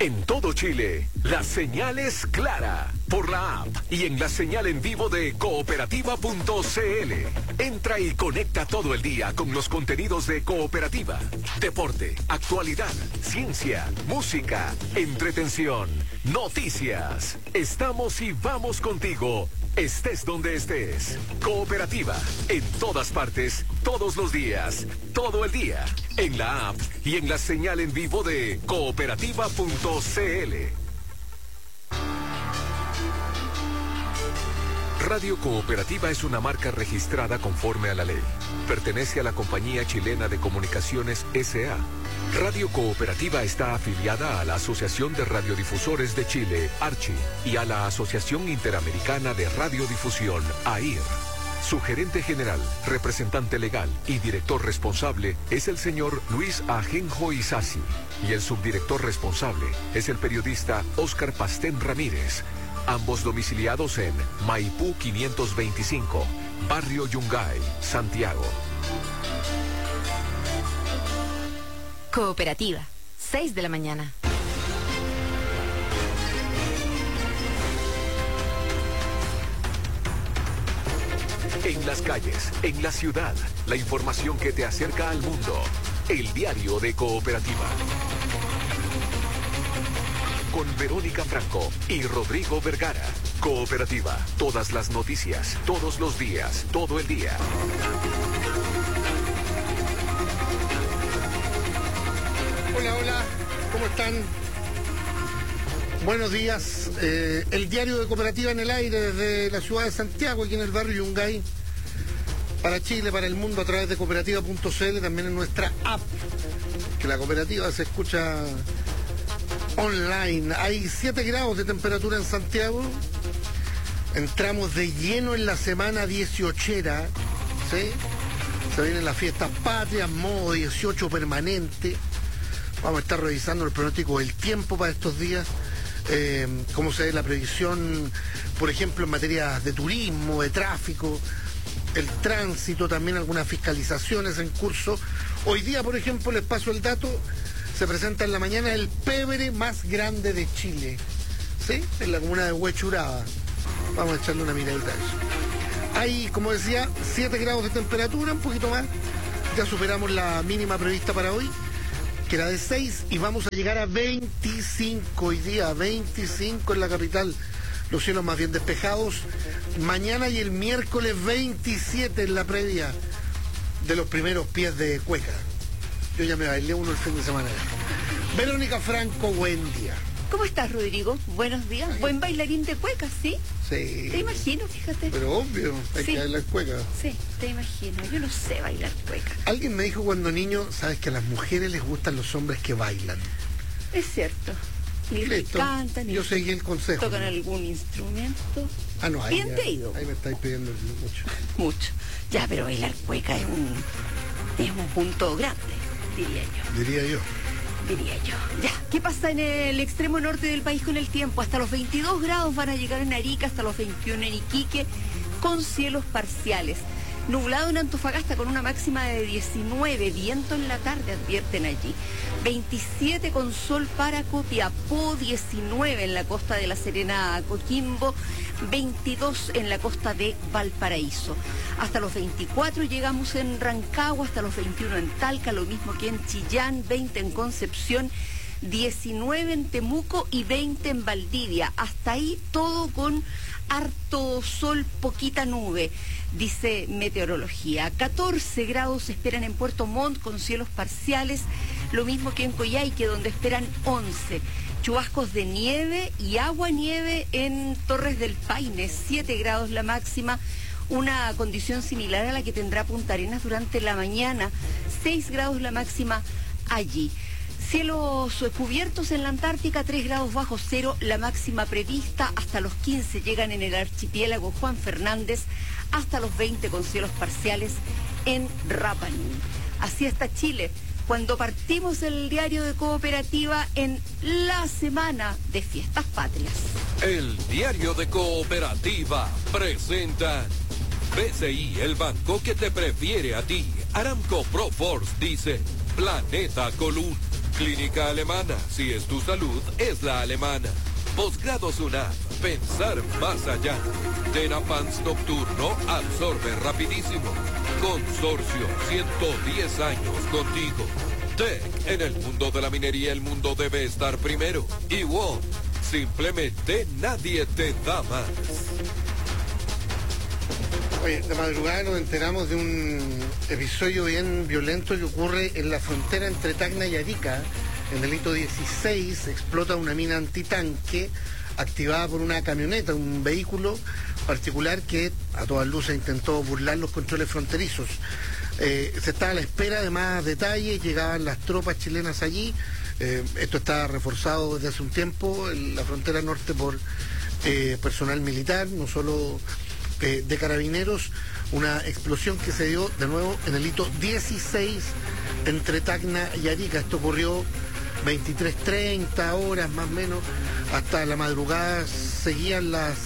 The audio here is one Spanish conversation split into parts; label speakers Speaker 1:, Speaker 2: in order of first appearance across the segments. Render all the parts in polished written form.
Speaker 1: En todo Chile, la señal es clara por la app y en la señal en vivo de cooperativa.cl. Entra y conecta todo el día con los contenidos de Cooperativa. Deporte, actualidad, ciencia, música, entretención, noticias. Estamos y vamos contigo, estés donde estés. Cooperativa, en todas partes, todos los días, todo el día. En la app y en la señal en vivo de cooperativa.cl. Radio Cooperativa es una marca registrada conforme a la ley. Pertenece a la Compañía Chilena de Comunicaciones S.A. Radio Cooperativa está afiliada a la Asociación de Radiodifusores de Chile, ARCHI, y a la Asociación Interamericana de Radiodifusión, AIR. Su gerente general, representante legal y director responsable es el señor Luis Ajenjo Isasi, y el subdirector responsable es el periodista Óscar Pastén Ramírez, ambos domiciliados en Maipú 525, Barrio Yungay, Santiago.
Speaker 2: Cooperativa, 6 de la mañana.
Speaker 1: En las calles, en la ciudad, la información que te acerca al mundo. El diario de Cooperativa. Con Verónica Franco y Rodrigo Vergara. Cooperativa, todas las noticias, todos los días, todo el día.
Speaker 3: Hola, hola, ¿cómo están? Buenos días. El diario de Cooperativa en el aire desde la ciudad de Santiago, aquí en el barrio Yungay, para Chile, para el mundo, a través de cooperativa.cl, también en nuestra app, que la cooperativa se escucha online. Hay 7 grados de temperatura en Santiago. Entramos de lleno en la semana 18era, ¿sí? Se vienen las fiestas patrias, modo 18 permanente. Vamos a estar revisando el pronóstico del tiempo para estos días, cómo se ve la previsión, por ejemplo, en materia de turismo, de tráfico, el tránsito, también algunas fiscalizaciones en curso. Hoy día, por ejemplo, les paso el dato, se presenta en la mañana el pebre más grande de Chile, ¿sí? En la comuna de Huechuraba. Vamos a echarle una miradita a eso. Hay, como decía, 7 grados de temperatura, un poquito más. Ya superamos la mínima prevista para hoy, que era de 6, y vamos a llegar a 25 hoy día, 25 en la capital. Los cielos más bien despejados. Mañana y el miércoles 27 en la previa de los primeros pies de cueca. Yo ya me bailé uno el fin de semana. Verónica Franco, buen día.
Speaker 2: ¿Cómo estás, Rodrigo? Buenos días.
Speaker 3: Ay.
Speaker 2: Buen bailarín de cuecas, ¿sí?
Speaker 3: Sí.
Speaker 2: Te imagino, fíjate.
Speaker 3: Pero obvio, hay
Speaker 2: Sí.
Speaker 3: que bailar cueca.
Speaker 2: Sí, te imagino. Yo no sé bailar cueca.
Speaker 3: Alguien me dijo cuando niño, sabes que a las mujeres les gustan los hombres que bailan.
Speaker 2: Es cierto. Y que
Speaker 3: Listo.
Speaker 2: cantan, y
Speaker 3: Yo seguí el consejo.
Speaker 2: tocan algún instrumento.
Speaker 3: Ah, no, ahí,
Speaker 2: Bien
Speaker 3: ya-
Speaker 2: te he ido.
Speaker 3: ahí me estáis pidiendo mucho.
Speaker 2: Mucho. Ya, pero bailar cueca es un punto grande, diría yo.
Speaker 3: Diría yo.
Speaker 2: Ya, ¿qué pasa en el extremo norte del país con el tiempo? Hasta los 22 grados van a llegar en Arica, hasta los 21 en Iquique, con cielos parciales. Nublado en Antofagasta con una máxima de 19, viento en la tarde, advierten allí. 27 con sol para Copiapó, 19 en la costa de La Serena, Coquimbo, 22 en la costa de Valparaíso. Hasta los 24 llegamos en Rancagua, hasta los 21 en Talca, lo mismo que en Chillán, 20 en Concepción, 19 en Temuco y 20 en Valdivia. Hasta ahí todo con harto sol, poquita nube, dice meteorología. 14 grados se esperan en Puerto Montt con cielos parciales, lo mismo que en Coyhaique, donde esperan 11. Chubascos de nieve y agua nieve en Torres del Paine, 7 grados la máxima, una condición similar a la que tendrá Punta Arenas durante la mañana, 6 grados la máxima allí. Cielos cubiertos en la Antártica, 3 grados bajo cero, la máxima prevista, hasta los 15 llegan en el archipiélago Juan Fernández, hasta los 20 con cielos parciales en Rapa Nui. Así está Chile, cuando partimos el diario de Cooperativa en la semana de fiestas patrias.
Speaker 4: El diario de Cooperativa presenta BCI, el banco que te prefiere a ti. Aramco Proforce dice Planeta Column. Clínica Alemana, si es tu salud, es la alemana. Posgrado SUNAT, pensar más allá. Tenapans Nocturno, absorbe rapidísimo. Consorcio, 110 años contigo. TEC, en el mundo de la minería el mundo debe estar primero. Y WOM, simplemente nadie te da más.
Speaker 3: Oye, de madrugada nos enteramos de un episodio bien violento que ocurre en la frontera entre Tacna y Arica. En el hito 16 explota una mina antitanque activada por una camioneta, un vehículo particular que a todas luces intentó burlar los controles fronterizos. Se estaba a la espera de más detalles, llegaban las tropas chilenas allí. Esto está reforzado desde hace un tiempo en la frontera norte por personal militar, no solo de carabineros. Una explosión que se dio de nuevo en el hito 16 entre Tacna y Arica. Esto ocurrió 23:30 horas más o menos, hasta la madrugada seguían las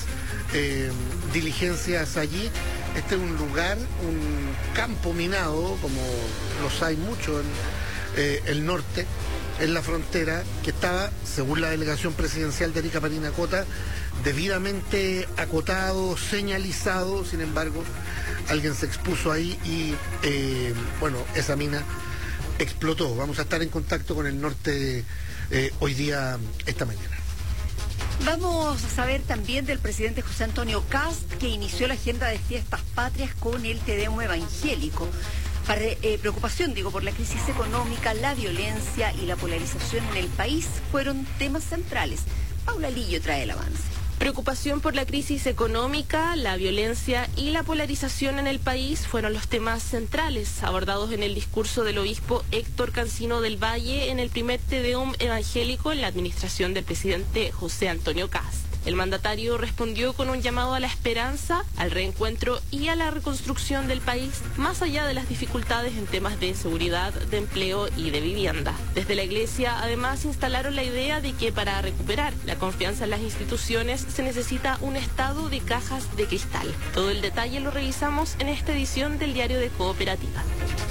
Speaker 3: diligencias allí. Este es un lugar, un campo minado, como los hay mucho en el norte, en la frontera, que estaba, según la delegación presidencial de Arica Parinacota, debidamente acotado, señalizado. Sin embargo, alguien se expuso ahí y bueno, esa mina explotó. Vamos a estar en contacto con el norte hoy día, esta mañana.
Speaker 2: Vamos a saber también del presidente José Antonio Kast, que inició la agenda de fiestas patrias con el Te Deum evangélico. Preocupación, por la crisis económica, la violencia y la polarización en el país fueron temas centrales. Paula Lillo trae el avance.
Speaker 5: Preocupación por la crisis económica, la violencia y la polarización en el país fueron los temas centrales abordados en el discurso del obispo Héctor Cancino del Valle en el primer Te Deum evangélico en la administración del presidente José Antonio Kast. El mandatario respondió con un llamado a la esperanza, al reencuentro y a la reconstrucción del país, más allá de las dificultades en temas de seguridad, de empleo y de vivienda. Desde la Iglesia, además, instalaron la idea de que para recuperar la confianza en las instituciones se necesita un estado de cajas de cristal. Todo el detalle lo revisamos en esta edición del Diario de Cooperativa.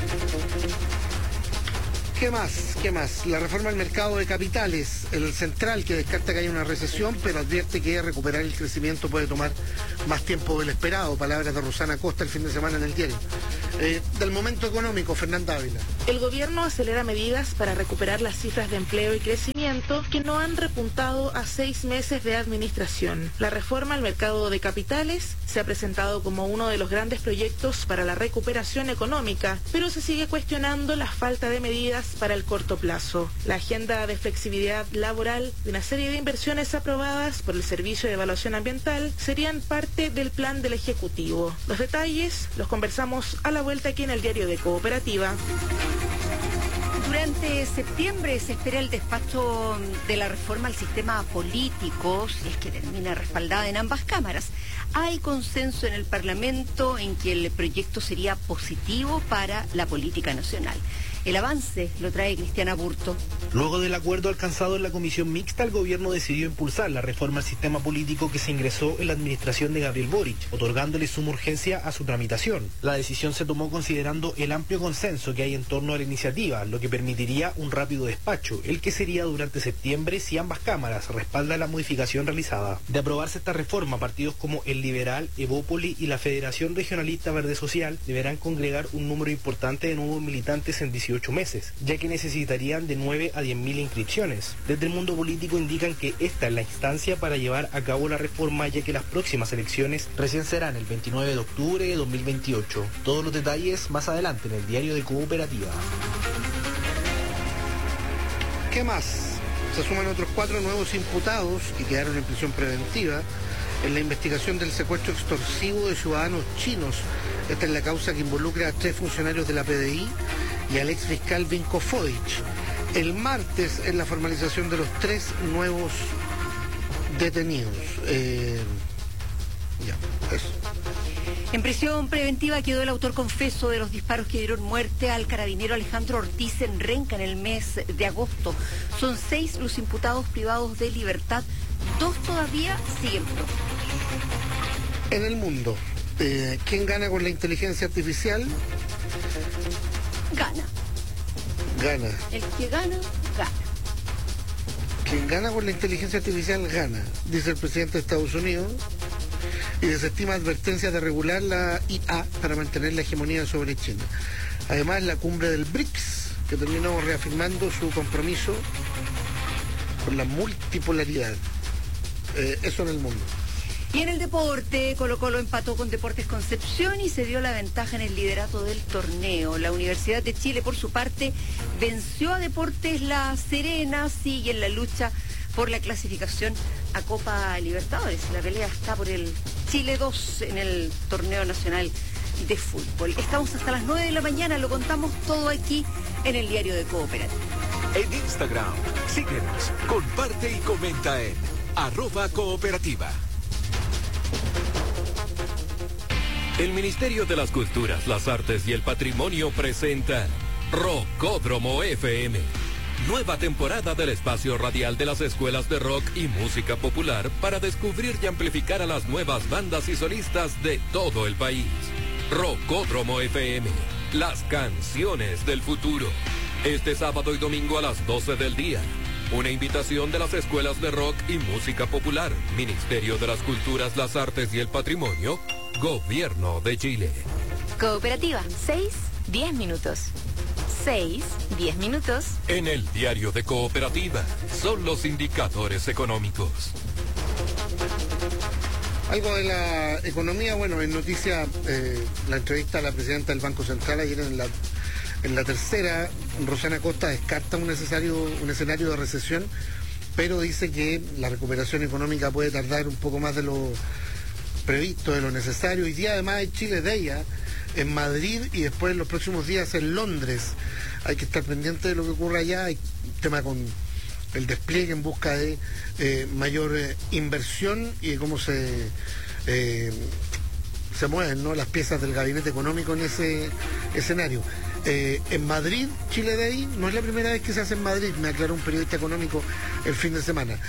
Speaker 3: ¿Qué más? ¿Qué más? La reforma del mercado de capitales, el central, que descarta que haya una recesión, pero advierte que recuperar el crecimiento puede tomar más tiempo del esperado. Palabras de Rosana Costa el fin de semana en el diario. Del momento económico, Fernanda Ávila.
Speaker 6: El gobierno acelera medidas para recuperar las cifras de empleo y crecimiento que no han repuntado a 6 meses de administración. La reforma al mercado de capitales se ha presentado como uno de los grandes proyectos para la recuperación económica, pero se sigue cuestionando la falta de medidas para el corto plazo. La agenda de flexibilidad laboral de una serie de inversiones aprobadas por el Servicio de Evaluación Ambiental serían parte del plan del Ejecutivo. Los detalles los conversamos a la vuelta aquí en el Diario de Cooperativa.
Speaker 2: Durante septiembre se espera el despacho de la reforma al sistema político, si es que termina respaldada en ambas cámaras. Hay consenso en el Parlamento en que el proyecto sería positivo para la política nacional. El avance lo trae Cristiana Burto.
Speaker 7: Luego del acuerdo alcanzado en la comisión mixta, el gobierno decidió impulsar la reforma al sistema político que se ingresó en la administración de Gabriel Boric, otorgándole suma urgencia a su tramitación. La decisión se tomó considerando el amplio consenso que hay en torno a la iniciativa, lo que permitiría un rápido despacho, el que sería durante septiembre si ambas cámaras respaldan la modificación realizada. De aprobarse esta reforma, partidos como el Liberal, Evópoli y la Federación Regionalista Verde Social deberán congregar un número importante de nuevos militantes en 18 meses, ya que necesitarían de 9 a 10.000 inscripciones. Desde el mundo político indican que esta es la instancia para llevar a cabo la reforma, ya que las próximas elecciones recién serán el 29 de octubre de 2028. Todos los detalles más adelante en el Diario de Cooperativa.
Speaker 3: ¿Qué más? Se suman otros 4 nuevos imputados que quedaron en prisión preventiva en la investigación del secuestro extorsivo de ciudadanos chinos. Esta es la causa que involucra a 3 funcionarios de la PDI y al exfiscal Vinko Fodic. El martes es la formalización de los 3 nuevos detenidos. Eso.
Speaker 2: En prisión preventiva quedó el autor confeso de los disparos que dieron muerte al carabinero Alejandro Ortiz en Renca en el mes de agosto. Son 6 los imputados privados de libertad, 2 todavía siguen prófugos.
Speaker 3: En el mundo, ¿quién gana con la inteligencia artificial?
Speaker 2: Gana.
Speaker 3: Gana.
Speaker 2: El que gana, gana.
Speaker 3: Quien gana con la inteligencia artificial gana, dice el presidente de Estados Unidos, y desestima advertencias de regular la IA para mantener la hegemonía sobre China. Además, la cumbre del BRICS, que terminó reafirmando su compromiso con la multipolaridad. Eso en el mundo.
Speaker 2: Y en el deporte, Colo-Colo empató con Deportes Concepción y se dio la ventaja en el liderato del torneo. La Universidad de Chile, por su parte, venció a Deportes La Serena, sigue en la lucha por la clasificación a Copa Libertadores. La pelea está por el Chile 2 en el torneo nacional de fútbol. Estamos hasta las 9 de la mañana, lo contamos todo aquí en el Diario de Cooperativa.
Speaker 1: En Instagram, síguenos, comparte y comenta en @cooperativa.
Speaker 4: El Ministerio de las Culturas, las Artes y el Patrimonio presenta Rockódromo FM. Nueva temporada del espacio radial de las escuelas de rock y música popular para descubrir y amplificar a las nuevas bandas y solistas de todo el país. Rockódromo FM, las canciones del futuro. Este sábado y domingo a las 12 del día. Una invitación de las escuelas de rock y música popular, Ministerio de las Culturas, las Artes y el Patrimonio, Gobierno de Chile.
Speaker 8: Cooperativa, 6-10 minutos. 6-10 minutos.
Speaker 4: En el Diario de Cooperativa, son los indicadores económicos.
Speaker 3: Algo de la economía, bueno, en noticia, la entrevista a la presidenta del Banco Central ayer en la tercera, Rosana Costa descarta un escenario de recesión, pero dice que la recuperación económica puede tardar un poco más de lo previsto, de lo necesario. Hoy día además hay Chile Day en Madrid y después en los próximos días en Londres. Hay que estar pendiente de lo que ocurra allá. Hay un tema con el despliegue en busca de mayor inversión y de cómo se mueven, ¿no?, las piezas del gabinete económico en ese escenario. En Madrid, Chile Day, no es la primera vez que se hace en Madrid, me aclaró un periodista económico el fin de semana.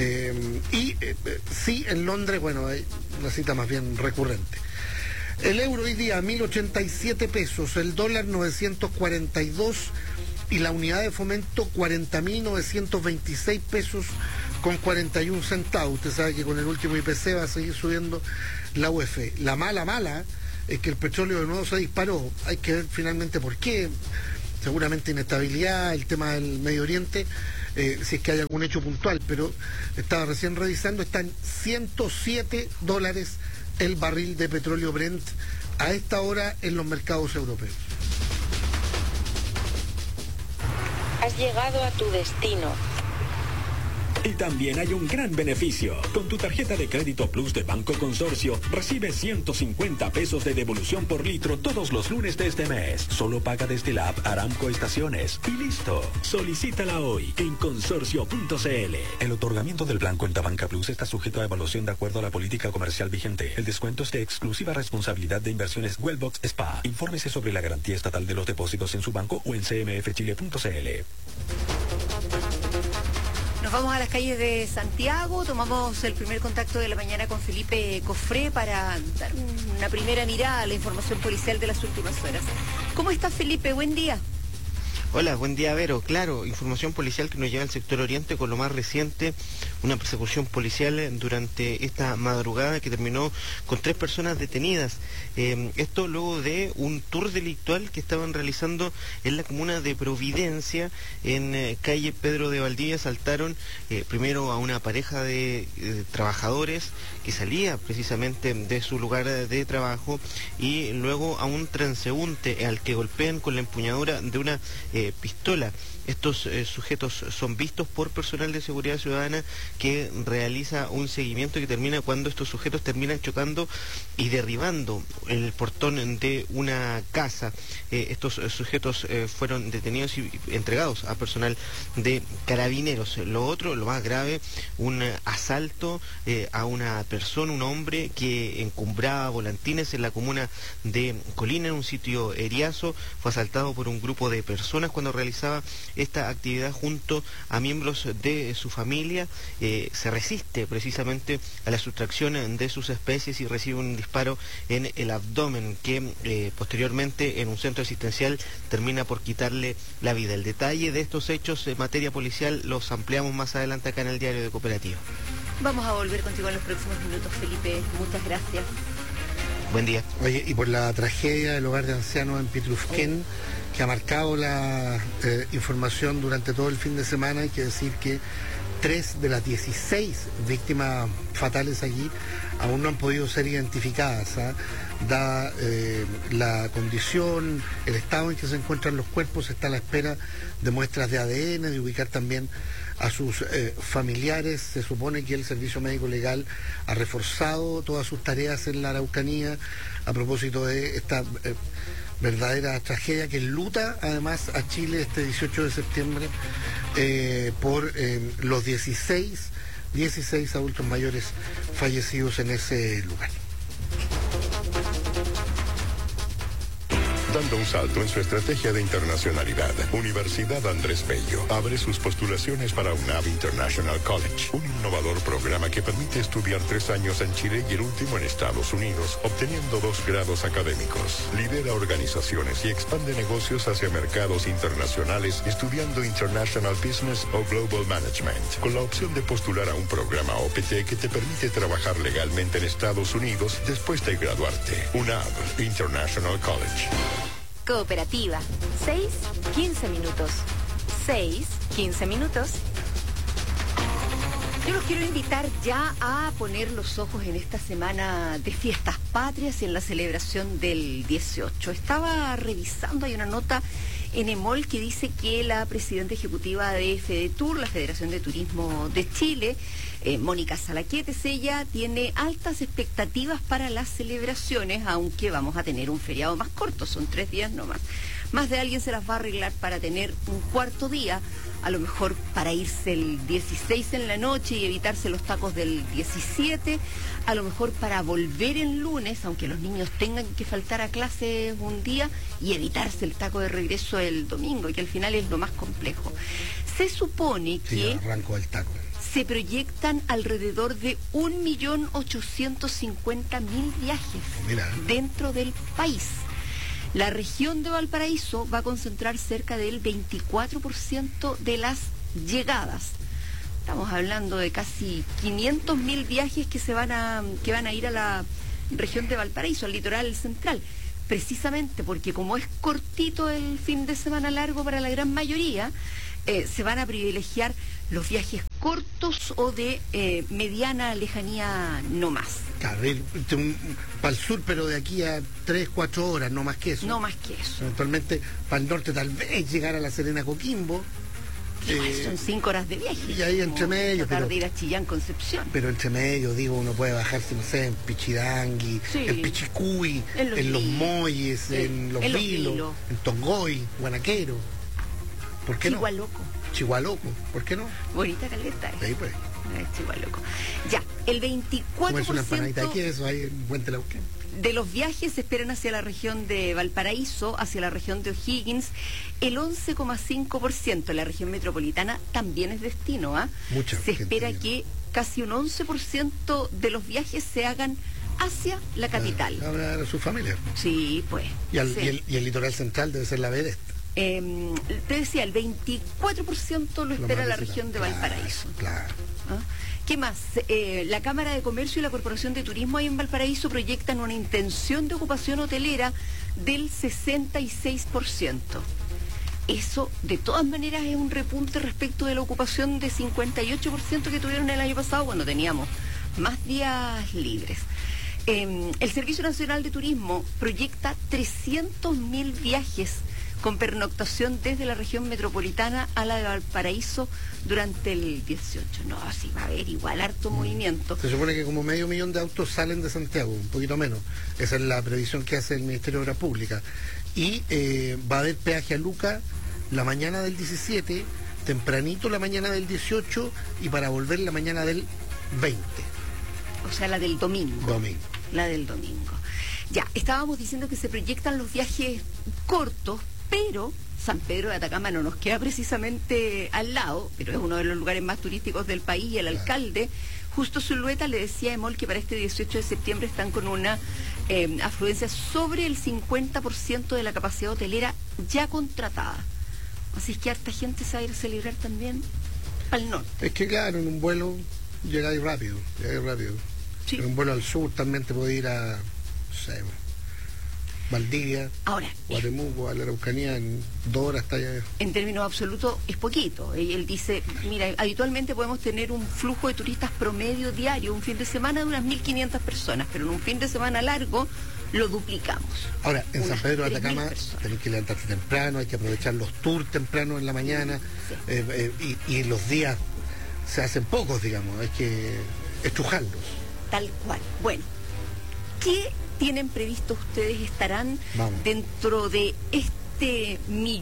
Speaker 3: Sí, en Londres, bueno, hay una cita más bien recurrente. El euro hoy día, 1.087 pesos, el dólar 942 y la unidad de fomento 40.926 pesos con 41 centavos. Usted sabe que con el último IPC va a seguir subiendo la UF. La mala es que el petróleo de nuevo se disparó. Hay que ver finalmente por qué. Seguramente inestabilidad, el tema del Medio Oriente, si es que hay algún hecho puntual, pero estaba recién revisando, está en $107 el barril de petróleo Brent a esta hora en los mercados europeos.
Speaker 9: Has llegado a tu destino.
Speaker 10: Y también hay un gran beneficio. Con tu tarjeta de crédito Plus de Banco Consorcio, recibes 150 pesos de devolución por litro todos los lunes de este mes. Solo paga desde la app Aramco Estaciones. Y listo. Solicítala hoy en consorcio.cl. El otorgamiento del plan Cuenta Banca Plus está sujeto a evaluación de acuerdo a la política comercial vigente. El descuento es de exclusiva responsabilidad de Inversiones Wellbox SPA. Infórmese sobre la garantía estatal de los depósitos en su banco o en cmfchile.cl.
Speaker 2: Nos vamos a las calles de Santiago, tomamos el primer contacto de la mañana con Felipe Cofré para dar una primera mirada a la información policial de las últimas horas. ¿Cómo está, Felipe? Buen día.
Speaker 11: Hola, buen día, Vero. Claro, información policial que nos lleva al sector oriente con lo más reciente, una persecución policial durante esta madrugada que terminó con 3 personas detenidas. Esto luego de un tour delictual que estaban realizando en la comuna de Providencia, en calle Pedro de Valdivia. Asaltaron primero a una pareja de trabajadores que salía precisamente de su lugar de trabajo y luego a un transeúnte al que golpean con la empuñadura de una pistola. Estos sujetos son vistos por personal de seguridad ciudadana que realiza un seguimiento que termina cuando estos sujetos terminan chocando y derribando el portón de una casa. Estos sujetos fueron detenidos y entregados a personal de carabineros. Lo otro, lo más grave, un asalto a una persona, un hombre que encumbraba volantines en la comuna de Colina, en un sitio Eriazo. Fue asaltado por un grupo de personas cuando realizaba esta actividad junto a miembros de su familia. Se resiste precisamente a la sustracción de sus especies y recibe un disparo en el abdomen que posteriormente en un centro asistencial termina por quitarle la vida. El detalle de estos hechos en materia policial los ampliamos más adelante acá en el Diario de Cooperativa.
Speaker 2: Vamos a volver contigo en los próximos minutos, Felipe. Muchas gracias.
Speaker 11: Buen día.
Speaker 3: Oye, y por la tragedia del hogar de ancianos en Pitrufquén, que ha marcado la información durante todo el fin de semana, hay que decir que 3 de las 16 víctimas fatales allí aún no han podido ser identificadas, dada la condición, el estado en que se encuentran los cuerpos. Está a la espera de muestras de ADN, de ubicar también a sus familiares. Se supone que el Servicio Médico Legal ha reforzado todas sus tareas en la Araucanía a propósito de esta verdadera tragedia que enluta además a Chile este 18 de septiembre por los 16 adultos mayores fallecidos en ese lugar.
Speaker 12: Dando un salto en su estrategia de internacionalidad, Universidad Andrés Bello abre sus postulaciones para UNAV International College, un innovador programa que permite estudiar 3 años en Chile y el último en Estados Unidos, obteniendo 2 grados académicos. Lidera organizaciones y expande negocios hacia mercados internacionales, estudiando International Business o Global Management, con la opción de postular a un programa OPT que te permite trabajar legalmente en Estados Unidos después de graduarte. UNAV International College.
Speaker 8: Cooperativa. 6-15 minutos. 6-15 minutos.
Speaker 2: Yo los quiero invitar ya a poner los ojos en esta semana de fiestas patrias y en la celebración del 18. Estaba revisando, hay una nota en EMOL que dice que la presidenta ejecutiva de FEDETUR, la Federación de Turismo de Chile, Mónica Salaquetes, ella tiene altas expectativas para las celebraciones, aunque vamos a tener un feriado más corto, son 3 días nomás. Más de alguien se las va a arreglar para tener un cuarto día, a lo mejor para irse el 16 en la noche y evitarse los tacos del 17, a lo mejor para volver el lunes, aunque los niños tengan que faltar a clases un día, y evitarse el taco de regreso el domingo, que al final es lo más complejo. Se supone que
Speaker 3: arrancó el taco.
Speaker 2: Se proyectan alrededor de 1.850.000 viajes dentro del país. La región de Valparaíso va a concentrar cerca del 24% de las llegadas. Estamos hablando de casi 500.000 viajes que van a ir a la región de Valparaíso, al litoral central. Precisamente porque como es cortito el fin de semana largo para la gran mayoría, se van a privilegiar los viajes cortos o de mediana lejanía no más.
Speaker 3: Claro, para el sur, pero de aquí a 3-4 horas, no más que eso.
Speaker 2: No más que eso.
Speaker 3: Eventualmente, para el norte tal vez llegar a La Serena, Coquimbo.
Speaker 2: Son 5 horas de viaje.
Speaker 3: Y ahí entre medio.
Speaker 2: Tratar de ir a Chillán, Concepción.
Speaker 3: Pero entre medio, digo, uno puede bajarse, no sé, en Pichidangui, en Pichicuy, en Los Molles, en Los Vilos, en Tongoy, Guanaquero. ¿Por qué Chihualoco, ¿por qué no?
Speaker 2: Bonita caleta.
Speaker 3: Ahí pues.
Speaker 2: Chihualoco. Ya, el 24% de los viajes se esperan hacia la región de Valparaíso, hacia la región de O'Higgins. El 11,5% de la región metropolitana también es destino. Se espera que casi un 11% de los viajes se hagan hacia la capital.
Speaker 3: A su familia.
Speaker 2: Sí, pues.
Speaker 3: Y el litoral central debe ser la vedette.
Speaker 2: Te decía, el 24% lo espera la región de Valparaíso.
Speaker 3: Claro.
Speaker 2: ¿Qué más? La Cámara de Comercio y la Corporación de Turismo ahí en Valparaíso proyectan una intención de ocupación hotelera del 66%. Eso, de todas maneras, es un repunte respecto de la ocupación de 58% que tuvieron el año pasado cuando teníamos más días libres. El Servicio Nacional de Turismo proyecta 300.000 viajes con pernoctación desde la región metropolitana a la de Valparaíso durante el 18. No, sí va a haber igual harto movimiento.
Speaker 3: Se supone que como 500.000 de autos salen de Santiago, un poquito menos. Esa es la previsión que hace el Ministerio de Obras Públicas. Y va a haber peaje a Luca la mañana del 17, tempranito la mañana del 18 y para volver la mañana del 20.
Speaker 2: O sea, la del domingo. La del domingo. Ya, estábamos diciendo que se proyectan los viajes cortos pero San Pedro de Atacama no nos queda precisamente al lado, pero es uno de los lugares más turísticos del país, y el alcalde Justo Zulueta le decía a EMOL que para este 18 de septiembre están con una afluencia sobre el 50% de la capacidad hotelera ya contratada. Así es que harta gente se va a ir a celebrar también al norte.
Speaker 3: Es que claro, en un vuelo llegáis rápido.
Speaker 2: Sí.
Speaker 3: En un vuelo al sur también te puede ir a, no sé, Valdivia,
Speaker 2: ahora,
Speaker 3: Guatemuco, a la Araucanía, en 2 horas está allá.
Speaker 2: En términos absolutos es poquito. Él dice, mira, habitualmente podemos tener un flujo de turistas promedio diario, un fin de semana de unas 1.500 personas, pero en un fin de semana largo lo duplicamos.
Speaker 3: Ahora, en San Pedro de
Speaker 2: 3.000
Speaker 3: Atacama tenés que levantarte temprano, hay que aprovechar los tours temprano en la mañana, sí. Y los días se hacen pocos, digamos, hay que estrujarlos.
Speaker 2: Tal cual. Bueno, ¿qué tienen previsto ustedes? ¿Estarán dentro de este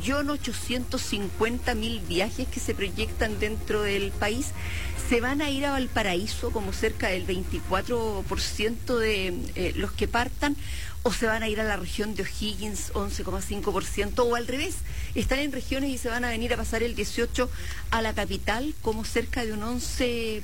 Speaker 2: 1.850.000 viajes que se proyectan dentro del país? ¿Se van a ir a Valparaíso como cerca del 24% de los que partan? ¿O se van a ir a la región de O'Higgins, 11,5%? ¿O al revés, están en regiones y se van a venir a pasar el 18 a la capital como cerca de un 11%?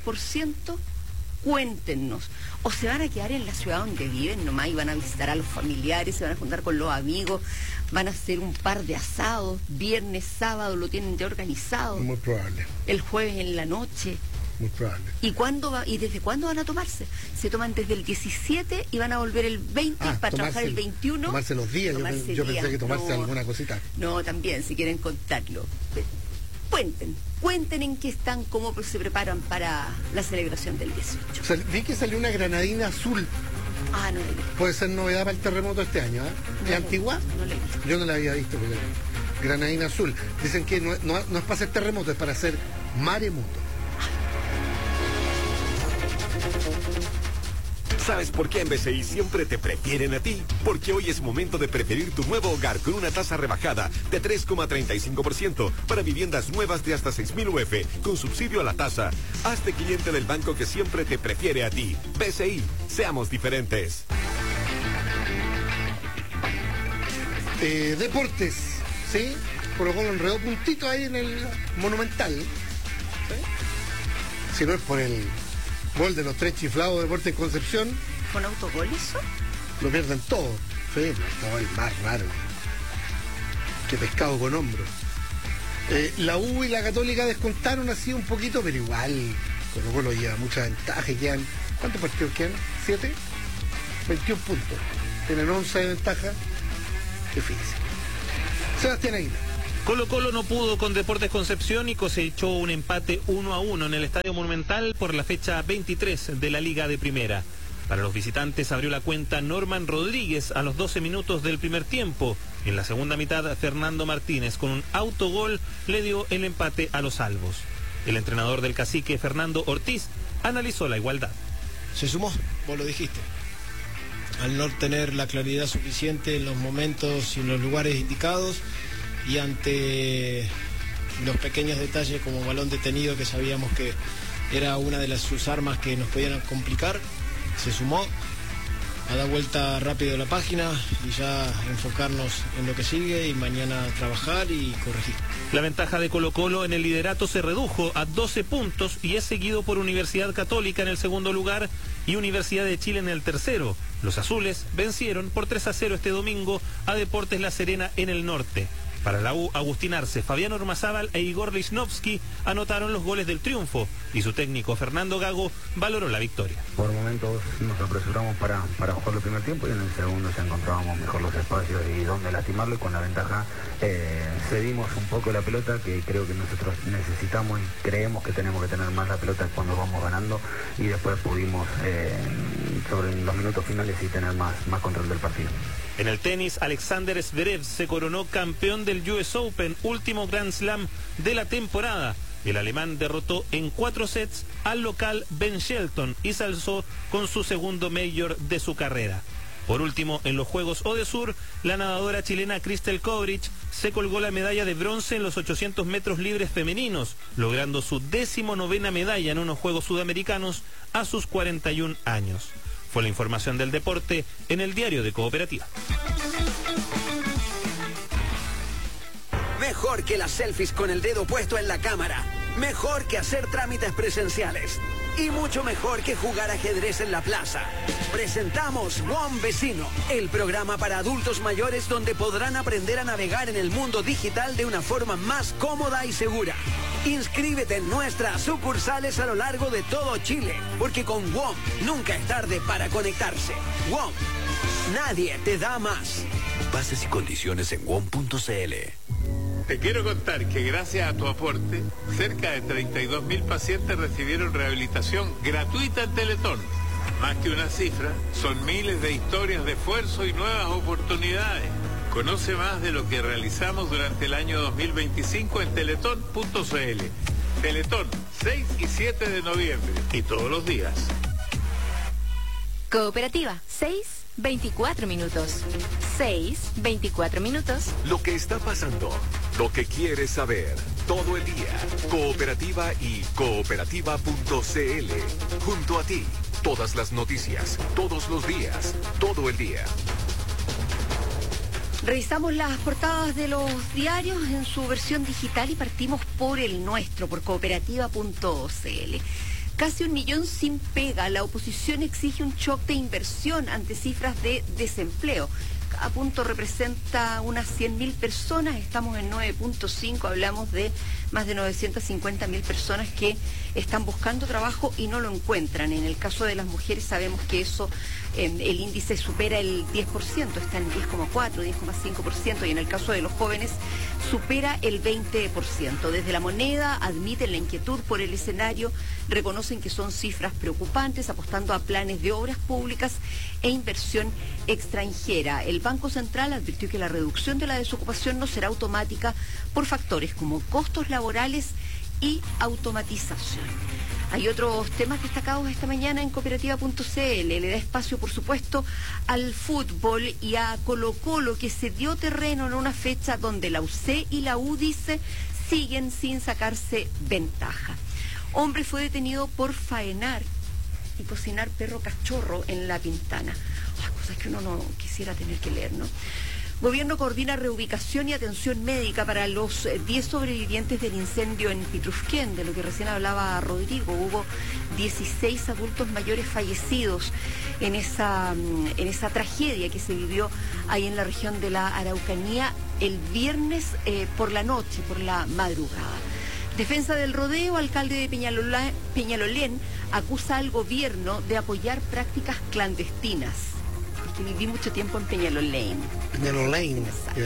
Speaker 2: Cuéntenos. ¿O se van a quedar en la ciudad donde viven nomás y van a visitar a los familiares, se van a juntar con los amigos, van a hacer un par de asados, viernes, sábado, lo tienen ya organizado?
Speaker 3: Muy probable.
Speaker 2: El jueves en la noche.
Speaker 3: Muy probable.
Speaker 2: ¿Y desde cuándo van a tomarse? Se toman desde el 17 y van a volver el 20 para trabajar el 21.
Speaker 3: Tomarse los días, yo pensé que tomarse alguna cosita.
Speaker 2: No, también, si quieren contarlo. Cuenten en qué están, cómo se preparan para la celebración del 18.
Speaker 3: O sea, vi que salió una granadina azul.
Speaker 2: Ah, no la he visto.
Speaker 3: Puede ser novedad para el terremoto este año, ¿eh? ¿Es antigua?
Speaker 2: No la he visto.
Speaker 3: Yo no la había visto, porque granadina azul. Dicen que no es para hacer terremoto, es para hacer maremoto.
Speaker 13: ¿Sabes por qué en BCI siempre te prefieren a ti? Porque hoy es momento de preferir tu nuevo hogar con una tasa rebajada de 3,35% para viviendas nuevas de hasta 6.000 UF con subsidio a la tasa. Hazte cliente del banco que siempre te prefiere a ti. BCI, seamos diferentes.
Speaker 3: Deportes, ¿sí? Colo-Colo enredó puntito ahí en el Monumental. ¿Sí? Si no es por el gol de los 3 chiflados de Deportes Concepción.
Speaker 2: ¿Con autogol eso?
Speaker 3: Lo pierden todo. Sí, el más raro. Que pescado con hombro. La U y la Católica descontaron así un poquito, pero igual Colo-Colo lleva mucha ventaja. ¿Cuántos partidos quedan? ¿7? 21 puntos. Tienen 11 de ventaja. Difícil. Sebastián Aguilar.
Speaker 7: Colo-Colo no pudo con Deportes Concepción y cosechó un empate 1-1 en el Estadio Monumental por la fecha 23 de la Liga de Primera. Para los visitantes abrió la cuenta Norman Rodríguez a los 12 minutos del primer tiempo. En la segunda mitad, Fernando Martínez con un autogol le dio el empate a los albos. El entrenador del Cacique, Fernando Ortiz, analizó la igualdad.
Speaker 14: Se sumó, vos lo dijiste. Al no tener la claridad suficiente en los momentos y en los lugares indicados, y ante los pequeños detalles como balón detenido, que sabíamos que era una de sus armas que nos podían complicar, se sumó a dar vuelta rápido a la página y ya enfocarnos en lo que sigue y mañana trabajar y corregir.
Speaker 7: La ventaja de Colo-Colo en el liderato se redujo a 12 puntos y es seguido por Universidad Católica en el segundo lugar y Universidad de Chile en el tercero. Los azules vencieron por 3-0 este domingo a Deportes La Serena en el norte. Para la U, Agustín Arce, Fabián Ormazábal e Igor Lichnowsky anotaron los goles del triunfo y su técnico Fernando Gago valoró la victoria.
Speaker 15: Por momentos nos apresuramos para jugar el primer tiempo y en el segundo ya encontrábamos mejor los espacios y dónde lastimarlo, y con la ventaja cedimos un poco la pelota, que creo que nosotros necesitamos y creemos que tenemos que tener más la pelota cuando vamos ganando, y después pudimos sobre los minutos finales y tener más control del partido.
Speaker 7: En el tenis, Alexander Zverev se coronó campeón del US Open, último Grand Slam de la temporada. El alemán derrotó en 4 sets al local Ben Shelton y se alzó con su segundo Major de su carrera. Por último, en los Juegos Odesur, la nadadora chilena Kristel Kovrich se colgó la medalla de bronce en los 800 metros libres femeninos, logrando su 19ª medalla en unos Juegos Sudamericanos a sus 41 años. Fue la información del deporte en el Diario de Cooperativa.
Speaker 16: Mejor que las selfies con el dedo puesto en la cámara. Mejor que hacer trámites presenciales. Y mucho mejor que jugar ajedrez en la plaza. Presentamos WOM Vecino, el programa para adultos mayores donde podrán aprender a navegar en el mundo digital de una forma más cómoda y segura. Inscríbete en nuestras sucursales a lo largo de todo Chile, porque con WOM nunca es tarde para conectarse. WOM, nadie te da más. Bases y condiciones en WOM.cl.
Speaker 17: Te quiero contar que gracias a tu aporte, cerca de 32.000 pacientes recibieron rehabilitación gratuita en Teletón. Más que una cifra, son miles de historias de esfuerzo y nuevas oportunidades. Conoce más de lo que realizamos durante el año 2025 en teletón.cl. Teletón, 6 y 7 de noviembre y todos los días.
Speaker 8: Cooperativa, 6:24 minutos. 6:24 minutos.
Speaker 1: Lo que está pasando, lo que quieres saber, todo el día. Cooperativa y cooperativa.cl. Junto a ti, todas las noticias, todos los días, todo el día.
Speaker 2: Revisamos las portadas de los diarios en su versión digital y partimos por el nuestro, por cooperativa.cl. Casi 1 millón sin pega. La oposición exige un shock de inversión ante cifras de desempleo. Cada punto representa unas 100.000 personas. Estamos en 9.5. Hablamos de más de 950.000 personas que están buscando trabajo y no lo encuentran. En el caso de las mujeres sabemos que eso, el índice supera el 10%, está en 10,4, 10,5%, y en el caso de los jóvenes supera el 20%. Desde La Moneda admiten la inquietud por el escenario, reconocen que son cifras preocupantes, apostando a planes de obras públicas e inversión extranjera. El Banco Central advirtió que la reducción de la desocupación no será automática por factores como costos laborales y automatización. Hay otros temas destacados esta mañana en cooperativa.cl. Le da espacio, por supuesto, al fútbol y a Colo-Colo, que se dio terreno en una fecha donde la UC y la U, dice, siguen sin sacarse ventaja. Hombre fue detenido por faenar y cocinar perro cachorro en La Pintana. Cosas que uno no quisiera tener que leer, ¿no? Gobierno coordina reubicación y atención médica para los 10 sobrevivientes del incendio en Pitrufquén, de lo que recién hablaba Rodrigo. Hubo 16 adultos mayores fallecidos en esa tragedia que se vivió ahí en la región de la Araucanía el viernes por la noche, por la madrugada. Defensa del rodeo, alcalde de Peñalolén acusa al gobierno de apoyar prácticas clandestinas. Porque viví mucho tiempo en Peñalolén.
Speaker 3: Peñalolén,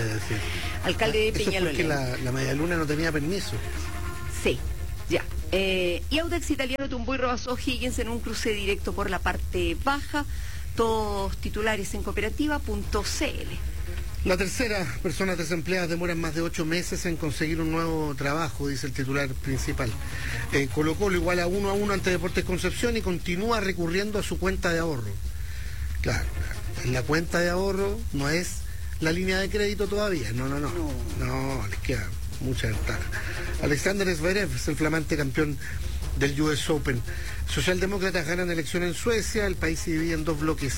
Speaker 2: alcalde de Peñalolén.
Speaker 3: Eso porque la Medialuna no tenía permiso.
Speaker 2: Sí, ya. Y Audax Italiano tumbó y rebasó Higgins en un cruce directo por la parte baja. Todos titulares en cooperativa.cl.
Speaker 3: La tercera, personas desempleadas demoran más de 8 meses en conseguir un nuevo trabajo, dice el titular principal. Colo-Colo igual a 1-1 ante Deportes Concepción y continúa recurriendo a su cuenta de ahorro. Claro, la cuenta de ahorro no es la línea de crédito todavía, no, les queda mucha ventaja. Alexander Zverev es el flamante campeón del US Open. Socialdemócratas ganan elección en Suecia, el país se divide en 2 bloques.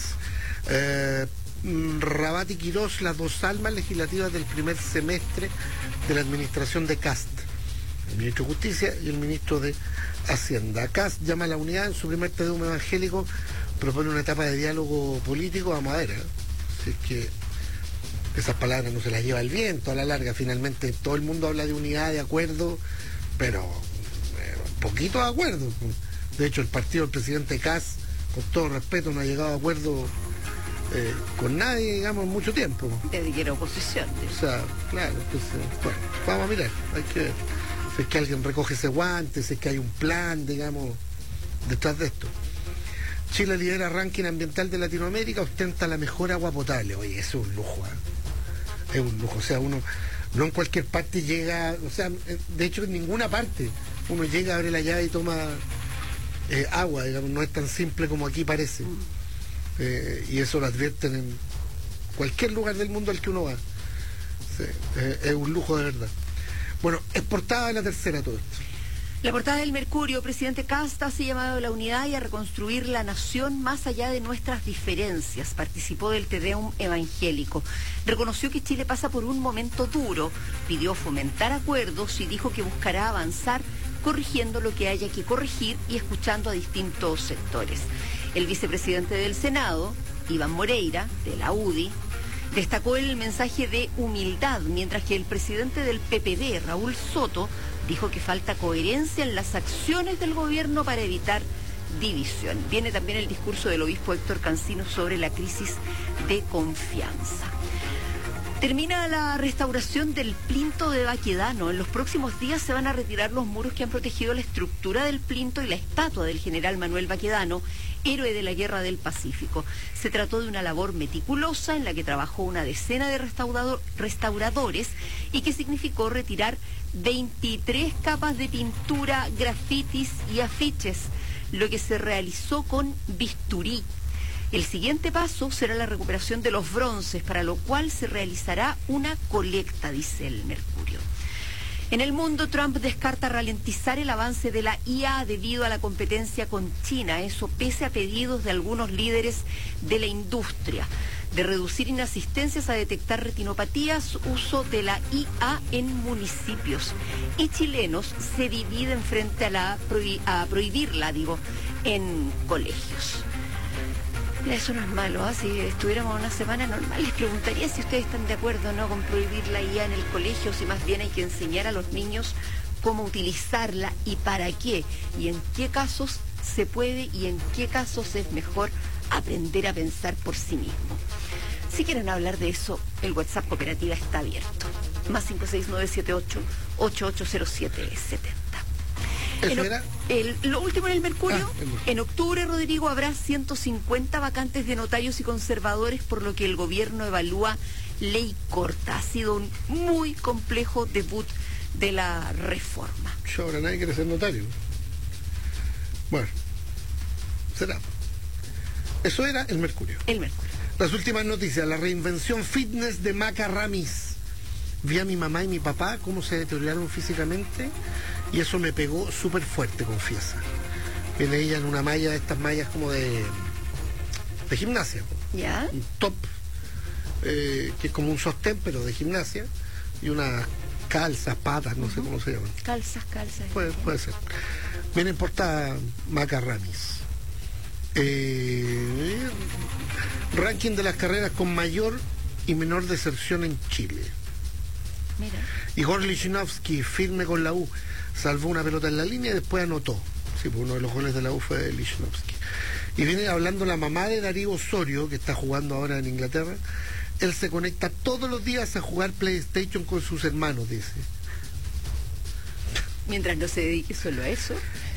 Speaker 3: Rabat y Quirós, las 2 almas legislativas del primer semestre de la administración de Kast, el ministro de Justicia y el ministro de Hacienda. Kast llama a la unidad en su primer Tedeum evangélico, propone una etapa de diálogo político a madera. Si es que esas palabras no se las lleva el viento a la larga, finalmente todo el mundo habla de unidad, de acuerdo, pero poquito de acuerdo. De hecho, el partido del presidente Kast, con todo respeto, no ha llegado a acuerdo con nadie, digamos, en mucho tiempo.
Speaker 2: Desde que era oposición.
Speaker 3: O sea, claro, entonces, bueno, vamos a mirar, hay que ver. Si es que alguien recoge ese guante, si es que hay un plan, digamos, detrás de esto. Chile lidera ranking ambiental de Latinoamérica, ostenta la mejor agua potable. Oye, eso es un lujo, es un lujo. O sea, uno no en cualquier parte llega, o sea, de hecho en ninguna parte uno llega, abre la llave y toma agua, digamos, no es tan simple como aquí parece. Y eso lo advierten en cualquier lugar del mundo al que uno va. Sí, es un lujo de verdad. Bueno, es portada de La Tercera todo esto.
Speaker 2: La portada del Mercurio, presidente Kast hace llamado a la unidad y a reconstruir la nación más allá de nuestras diferencias. Participó del Te Deum evangélico. Reconoció que Chile pasa por un momento duro, pidió fomentar acuerdos y dijo que buscará avanzar corrigiendo lo que haya que corregir y escuchando a distintos sectores. El vicepresidente del Senado, Iván Moreira, de la UDI, destacó el mensaje de humildad, mientras que el presidente del PPD, Raúl Soto, dijo que falta coherencia en las acciones del gobierno para evitar división. Viene también el discurso del obispo Héctor Cancino sobre la crisis de confianza. Termina la restauración del plinto de Baquedano. En los próximos días se van a retirar los muros que han protegido la estructura del plinto y la estatua del general Manuel Baquedano, héroe de la Guerra del Pacífico. Se trató de una labor meticulosa en la que trabajó una decena de restauradores y que significó retirar 23 capas de pintura, grafitis y afiches, lo que se realizó con bisturí. El siguiente paso será la recuperación de los bronces, para lo cual se realizará una colecta, dice el Mercurio. En el mundo, Trump descarta ralentizar el avance de la IA debido a la competencia con China, eso pese a pedidos de algunos líderes de la industria, de reducir inasistencias a detectar retinopatías, uso de la IA en municipios. Y chilenos se dividen frente a prohibirla, en colegios. Eso no es malo, ¿eh? Si estuviéramos una semana normal, les preguntaría si ustedes están de acuerdo o no con prohibir la IA en el colegio, si más bien hay que enseñar a los niños cómo utilizarla y para qué, y en qué casos se puede y en qué casos es mejor aprender a pensar por sí mismo. Si quieren hablar de eso, el WhatsApp Cooperativa está abierto. Más 56978-880770. Lo último en el Mercurio, en octubre, Rodrigo, habrá 150 vacantes de notarios y conservadores, por lo que el gobierno evalúa ley corta. Ha sido un muy complejo debut de la reforma.
Speaker 3: Ahora nadie quiere ser notario. Bueno, será. Eso era el Mercurio.
Speaker 2: El Mercurio.
Speaker 3: Las últimas noticias, la reinvención fitness de Maca Ramis. Vi a mi mamá y mi papá cómo se deterioraron físicamente y eso me pegó súper fuerte, confiesa. Viene ella en una malla, estas mallas como de gimnasia.
Speaker 2: ¿Ya?
Speaker 3: Un top, que es como un sostén, pero de gimnasia, y unas calzas, patas, no sé cómo se llaman.
Speaker 2: Calzas.
Speaker 3: Puede ser. Viene en portada Maca Ramis. Ranking de las carreras con mayor y menor deserción en Chile.
Speaker 2: Mira.
Speaker 3: Igor Lichnowsky, firme con la U, salvó una pelota en la línea y después anotó. Sí, pues uno de los goles de la U fue de Lichnowsky. Y viene hablando la mamá de Darío Osorio, que está jugando ahora en Inglaterra. Él se conecta todos los días a jugar PlayStation con sus hermanos, dice.
Speaker 2: Mientras no se dedique solo a eso.